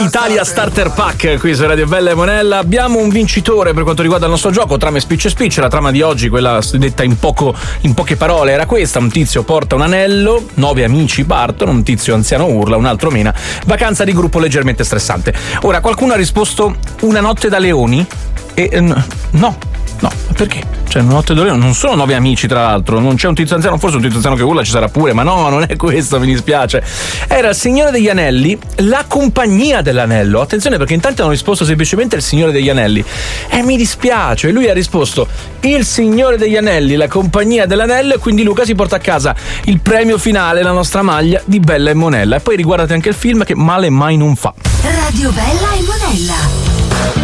Italia Starter Pack qui su Radio Bella e Monella. Abbiamo un vincitore per quanto riguarda il nostro gioco Trama e Spiccio e Spiccio. La trama di oggi, quella detta in poche parole, era questa: un tizio porta un anello, 9 amici partono, un tizio anziano urla, un altro mena. Vacanza di gruppo leggermente stressante. Ora, qualcuno ha risposto Una notte da leoni? E no, perché? Cioè, Una notte da leoni non sono 9 amici, tra l'altro, non c'è un tizio anziano, forse un tizio anziano che urla ci sarà pure, ma no, non è questo, mi dispiace. Era Il Signore degli Anelli, La compagnia dell'anello. Attenzione, perché intanto hanno risposto semplicemente Il Signore degli Anelli. Mi dispiace, lui ha risposto Il Signore degli Anelli, La compagnia dell'anello, e quindi Luca si porta a casa il premio finale, la nostra maglia di Bella e Monella. E poi riguardate anche il film che male mai non fa. Radio Bella e Monella.